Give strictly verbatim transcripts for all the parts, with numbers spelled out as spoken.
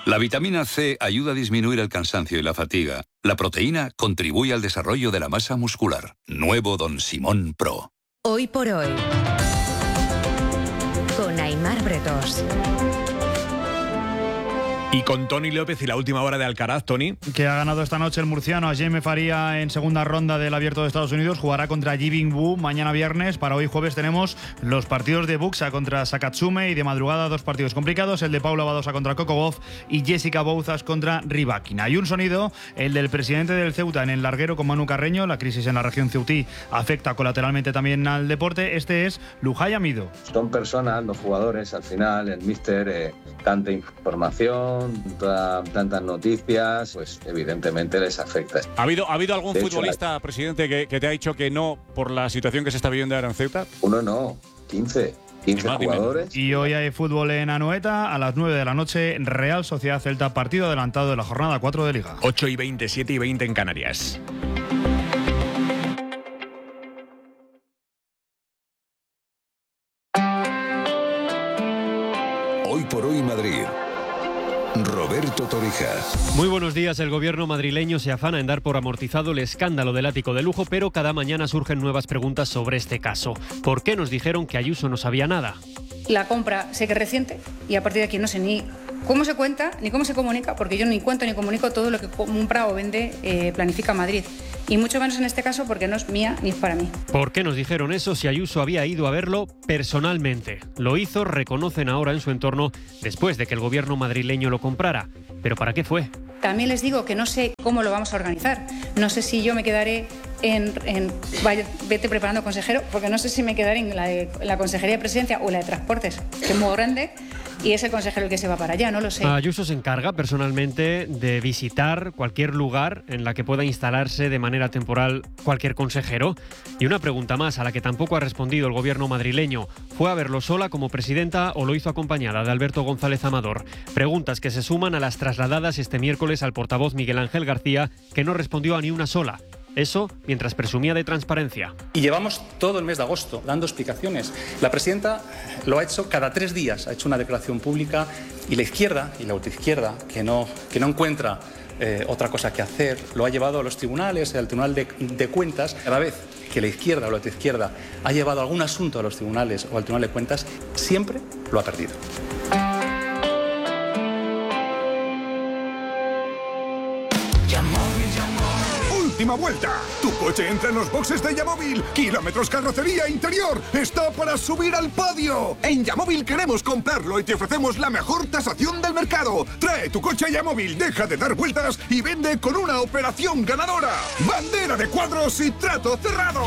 La vitamina C ayuda a disminuir el cansancio y la fatiga. La proteína contribuye al desarrollo de la masa muscular. Nuevo Don Simón Pro. Hoy por hoy, con Aimar Bretos. Y con Toni López y la última hora de Alcaraz, Toni. Que ha ganado esta noche el murciano a Jaime Faría en segunda ronda del Abierto de Estados Unidos. Jugará contra Yibing Wu mañana viernes. Para hoy jueves tenemos los partidos de Buxa contra Sakatsume y de madrugada dos partidos complicados. El de Paula Badosa contra Coco Gauff y Jessica Bouzas contra Rybakina. Y un sonido, el del presidente del Ceuta en el larguero con Manu Carreño. La crisis en la región ceutí afecta colateralmente también al deporte. Este es Lujay Amido. Son personas, los jugadores, al final, el míster, eh, tanta información, Tanta, tantas noticias, pues evidentemente les afecta. ¿Ha habido, ¿ha habido algún De futbolista, hecho, presidente, que, que te ha dicho que no por la situación que se está viviendo ahora en Ceuta? Uno no, quince. quince Dime, jugadores. Y hoy hay fútbol en Anoeta a las nueve de la noche. Real Sociedad Celta, partido adelantado de la jornada cuatro de Liga. ocho y veinte, siete y veinte en Canarias. Hoy por hoy Madrid. Roberto Torija. Muy buenos días. El gobierno madrileño se afana en dar por amortizado el escándalo del ático de lujo, pero cada mañana surgen nuevas preguntas sobre este caso. ¿Por qué nos dijeron que Ayuso no sabía nada? La compra sé que es reciente y a partir de aquí no sé ni cómo se cuenta ni cómo se comunica, porque yo ni cuento ni comunico todo lo que compra o vende, eh, planifica Madrid. Y mucho menos en este caso porque no es mía ni es para mí. ¿Por qué nos dijeron eso si Ayuso había ido a verlo personalmente? Lo hizo, reconocen ahora en su entorno, después de que el gobierno madrileño lo comprara. ¿Pero para qué fue? También les digo que no sé cómo lo vamos a organizar. No sé si yo me quedaré en... en vaya, vete preparando, consejero, porque no sé si me quedaré en la, de, la Consejería de Presidencia o la de Transportes, que es muy grande, y es el consejero el que se va para allá, no lo sé. Ayuso se encarga personalmente de visitar cualquier lugar en la que pueda instalarse de manera temporal cualquier consejero. Y una pregunta más a la que tampoco ha respondido el gobierno madrileño. ¿Fue a verlo sola como presidenta o lo hizo acompañada de Alberto González Amador? Preguntas que se suman a las trasladadas este miércoles al portavoz Miguel Ángel García, que no respondió a ni una sola. Eso mientras presumía de transparencia. Y llevamos todo el mes de agosto dando explicaciones. La presidenta lo ha hecho cada tres días, ha hecho una declaración pública y la izquierda y la ultraizquierda, que no, que no encuentra eh, otra cosa que hacer, lo ha llevado a los tribunales, al Tribunal de, de Cuentas. Cada vez que la izquierda o la ultraizquierda ha llevado algún asunto a los tribunales o al Tribunal de Cuentas, siempre lo ha perdido. Última vuelta. Tu coche entra en los boxes de Yamóvil. Kilómetros, carrocería, interior. Está para subir al podio. En Yamóvil queremos comprarlo y te ofrecemos la mejor tasación del mercado. Trae tu coche a Yamóvil, deja de dar vueltas y vende con una operación ganadora. Bandera de cuadros y trato cerrado.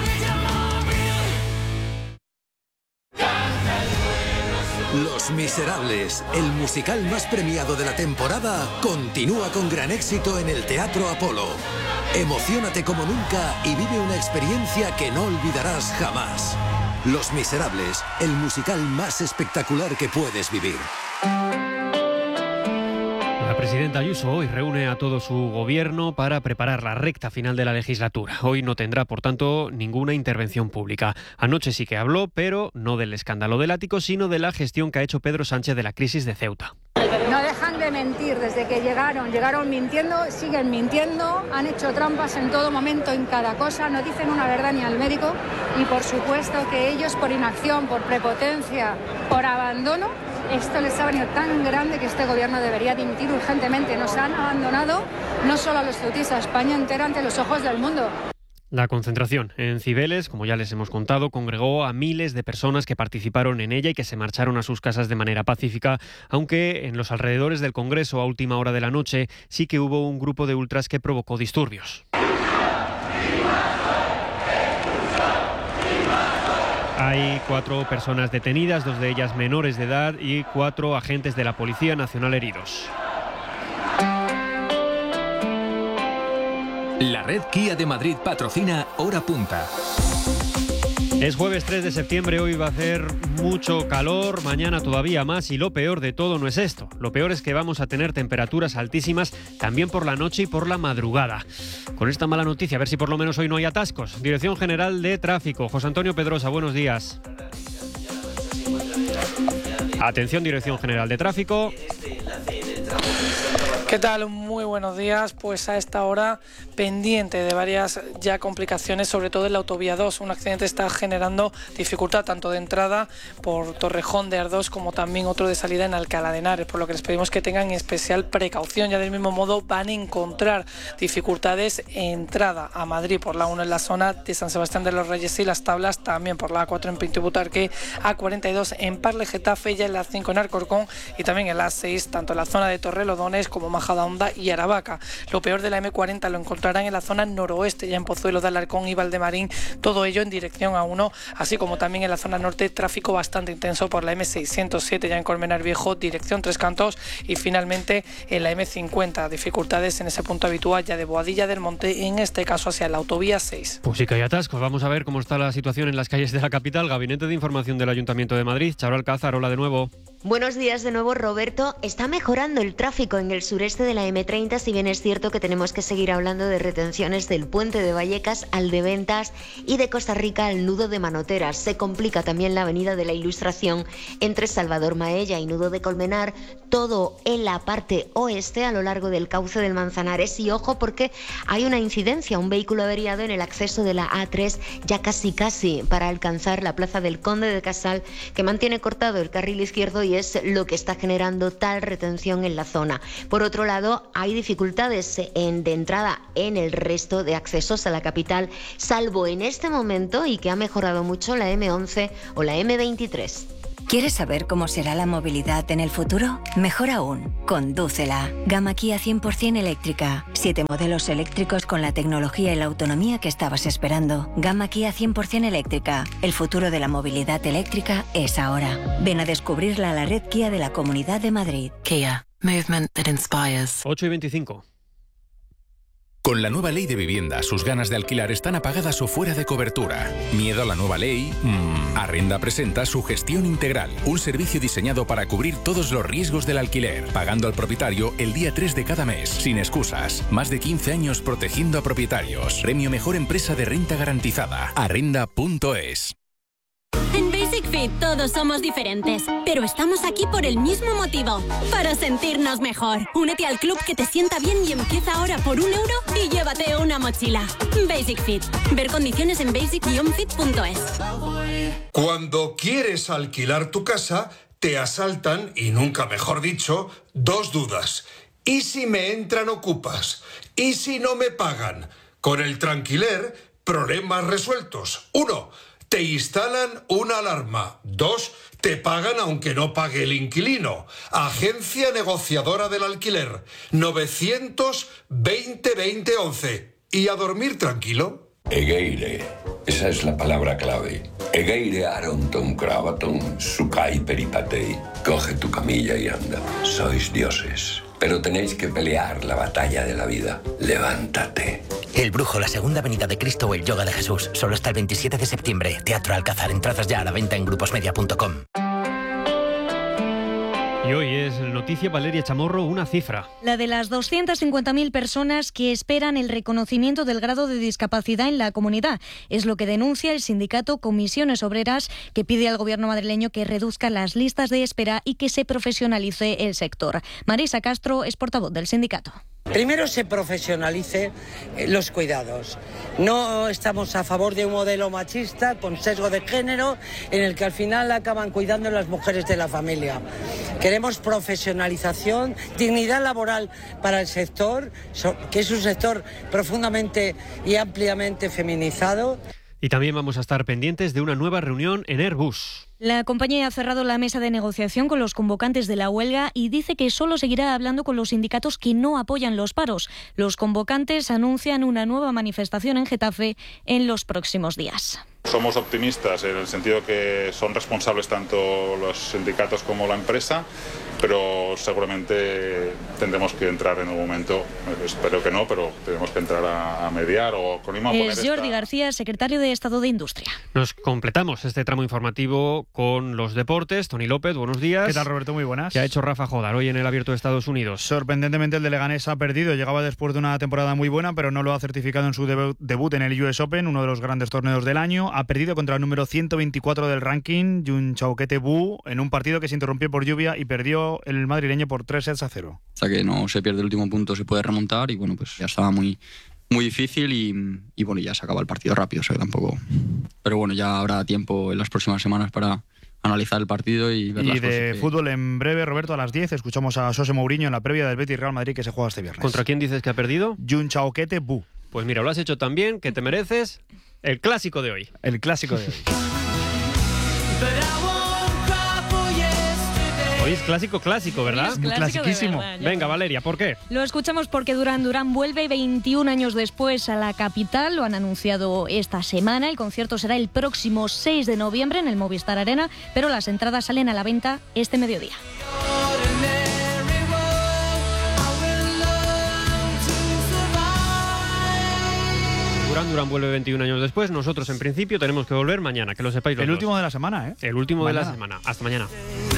Los Miserables, el musical más premiado de la temporada, continúa con gran éxito en el Teatro Apolo. Emociónate como nunca y vive una experiencia que no olvidarás jamás. Los Miserables, el musical más espectacular que puedes vivir. La presidenta Ayuso hoy reúne a todo su gobierno para preparar la recta final de la legislatura. Hoy no tendrá, por tanto, ninguna intervención pública. Anoche sí que habló, pero no del escándalo del ático, sino de la gestión que ha hecho Pedro Sánchez de la crisis de Ceuta. No dejan de mentir desde que llegaron. Llegaron mintiendo, siguen mintiendo, han hecho trampas en todo momento, en cada cosa, no dicen una verdad ni al médico. Y por supuesto que ellos, por inacción, por prepotencia, por abandono, esto les ha venido tan grande que este gobierno debería dimitir urgentemente. Nos han abandonado no solo a los ceutíes, a España entera ante los ojos del mundo. La concentración en Cibeles, como ya les hemos contado, congregó a miles de personas que participaron en ella y que se marcharon a sus casas de manera pacífica, aunque en los alrededores del Congreso a última hora de la noche sí que hubo un grupo de ultras que provocó disturbios. Hay cuatro personas detenidas, dos de ellas menores de edad y cuatro agentes de la Policía Nacional heridos. La red Kia de Madrid patrocina Hora Punta. Es jueves tres de septiembre, hoy va a hacer mucho calor, mañana todavía más y lo peor de todo no es esto. Lo peor es que vamos a tener temperaturas altísimas también por la noche y por la madrugada. Con esta mala noticia, a ver si por lo menos hoy no hay atascos. Dirección General de Tráfico, José Antonio Pedrosa, buenos días. Atención, Dirección General de Tráfico. ¿Qué tal? Muy buenos días. Pues a esta hora pendiente de varias ya complicaciones, sobre todo en la autovía dos. Un accidente está generando dificultad tanto de entrada por Torrejón de Ardós como también otro de salida en Alcalá de Henares, por lo que les pedimos que tengan especial precaución. Ya del mismo modo van a encontrar dificultades en entrada a Madrid por la uno en la zona de San Sebastián de los Reyes y Las Tablas, también por la A cuatro en Pinto y Butarque, A cuarenta y dos en Parle Getafe, ya en la cinco en Alcorcón y también en la A seis, tanto en la zona de Torrelodones como Majadahonda y Aravaca. Lo peor de la eme cuarenta lo encontrarán en la zona noroeste, ya en Pozuelo de Alarcón y Valdemarín, todo ello en dirección a uno, así como también en la zona norte, tráfico bastante intenso por la eme seiscientos siete, ya en Colmenar Viejo, dirección Tres Cantos, y finalmente en la eme cincuenta, dificultades en ese punto habitual ya de Boadilla del Monte, en este caso hacia la autovía seis. Pues sí que hay atascos. Vamos a ver cómo está la situación en las calles de la capital. Gabinete de Información del Ayuntamiento de Madrid. Charo Alcázar, hola de nuevo. Buenos días de nuevo, Roberto. Está mejorando el tráfico en el sureste de la eme treinta, si bien es cierto que tenemos que seguir hablando de retenciones del puente de Vallecas al de Ventas y de Costa Rica al nudo de Manoteras. Se complica también la avenida de la Ilustración entre Salvador Maella y nudo de Colmenar, todo en la parte oeste a lo largo del cauce del Manzanares. Y ojo porque hay una incidencia, un vehículo averiado en el acceso de la A tres, ya casi casi para alcanzar la plaza del Conde de Casal, que mantiene cortado el carril izquierdo y es lo que está generando tal retención en la zona. Por otro lado, hay dificultades en, de entrada en el resto de accesos a la capital, salvo en este momento, y que ha mejorado mucho, la eme once o la eme veintitrés. ¿Quieres saber cómo será la movilidad en el futuro? Mejor aún, condúcela. Gama Kia cien por ciento eléctrica. Siete modelos eléctricos con la tecnología y la autonomía que estabas esperando. Gama Kia cien por ciento eléctrica. El futuro de la movilidad eléctrica es ahora. Ven a descubrirla a la red Kia de la Comunidad de Madrid. Kia. Movement that inspires. ocho y veinticinco. Con la nueva ley de vivienda, sus ganas de alquilar están apagadas o fuera de cobertura. ¿Miedo a la nueva ley? Mm. Arrenda presenta su gestión integral, un servicio diseñado para cubrir todos los riesgos del alquiler, pagando al propietario el día tres de cada mes, sin excusas. Más de quince años protegiendo a propietarios. Premio Mejor Empresa de Renta Garantizada. Arrenda punto es. En Basic Fit todos somos diferentes, pero estamos aquí por el mismo motivo, para sentirnos mejor. Únete al club que te sienta bien y empieza ahora por un euro y llévate una mochila. Basic Fit. Ver condiciones en basic guion fit punto es. Cuando quieres alquilar tu casa, te asaltan, y nunca mejor dicho, dos dudas. ¿Y si me entran ocupas? ¿Y si no me pagan? Con el Tranquiler, problemas resueltos. Uno, te instalan una alarma. Dos, te pagan aunque no pague el inquilino. Agencia negociadora del alquiler. novecientos veinte veinte once. ¿Y a dormir tranquilo? Egeire. Esa es la palabra clave. Egeire Aronton Cravaton Sukai Peripatei. Coge tu camilla y anda. Sois dioses. Pero tenéis que pelear la batalla de la vida. Levántate. El Brujo, la segunda venida de Cristo o el Yoga de Jesús. Solo hasta el veintisiete de septiembre. Teatro Alcázar. Entradas ya a la venta en gruposmedia punto com. Y hoy es noticia, Valeria Chamorro, una cifra. La de las doscientas cincuenta mil personas que esperan el reconocimiento del grado de discapacidad en la comunidad. Es lo que denuncia el sindicato Comisiones Obreras, que pide al gobierno madrileño que reduzca las listas de espera y que se profesionalice el sector. Marisa Castro es portavoz del sindicato. Primero se profesionalice los cuidados. No estamos a favor de un modelo machista con sesgo de género en el que al final acaban cuidando las mujeres de la familia. Queremos profesionalización, dignidad laboral para el sector, que es un sector profundamente y ampliamente feminizado. Y también vamos a estar pendientes de una nueva reunión en Airbus. La compañía ha cerrado la mesa de negociación con los convocantes de la huelga y dice que solo seguirá hablando con los sindicatos que no apoyan los paros. Los convocantes anuncian una nueva manifestación en Getafe en los próximos días. Somos optimistas en el sentido que son responsables tanto los sindicatos como la empresa, pero seguramente tendremos que entrar en un momento, espero que no, pero tenemos que entrar a, a mediar o con a poner Es Jordi esta... García, secretario de Estado de Industria. Nos completamos este tramo informativo con los deportes. Tony López, buenos días. ¿Qué tal, Roberto? Muy buenas. ¿Qué ha hecho Rafa Jodar hoy en el Abierto de Estados Unidos? Sorprendentemente el de Leganés ha perdido. Llegaba después de una temporada muy buena, pero no lo ha certificado en su debut en el U S Open, uno de los grandes torneos del año. ha perdido contra el número ciento veinticuatro del ranking, Juncháoquete Bú, en un partido que se interrumpió por lluvia y perdió el madrileño por tres sets a cero. Hasta que no se pierde el último punto se puede remontar y bueno, pues ya estaba muy, muy difícil y, y bueno, ya se acaba el partido rápido, o sea que tampoco... Pero bueno, ya habrá tiempo en las próximas semanas para analizar el partido y ver y las cosas. Y de que... fútbol en breve, Roberto, a las diez escuchamos a José Mourinho en la previa del Betis Real Madrid que se juega este viernes. ¿Contra quién dices que ha perdido? Juncháoquete Bú. Pues mira, lo has hecho tan bien que te mereces el clásico de hoy. El clásico de hoy. Hoy es clásico clásico, ¿verdad? Es clásico clasiquísimo. de verdad, Venga, Valeria, ¿por qué? Lo escuchamos porque Duran Duran vuelve veintiún años después a la capital. Lo han anunciado esta semana. El concierto será el próximo seis de noviembre en el Movistar Arena, pero las entradas salen a la venta este mediodía. Duran Duran vuelve veintiún años después. Nosotros, en principio, tenemos que volver mañana, que lo sepáis los El dos. último de la semana, ¿eh? El último mañana. de la semana. Hasta mañana.